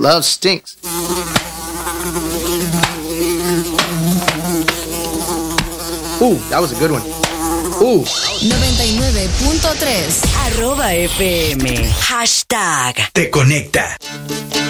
Love stinks. Ooh, that was a good one. Ooh. 99.3 @FM. Te conecta.